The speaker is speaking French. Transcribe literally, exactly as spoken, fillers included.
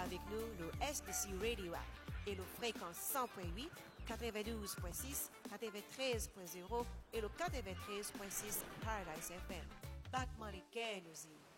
avec nous le S B C Radio App et le fréquence cent point huit, quatre-vingt-douze point six, quatre-vingt-treize point zéro et le quatre-vingt-treize point six Paradise F M. Battement les gains, nous y.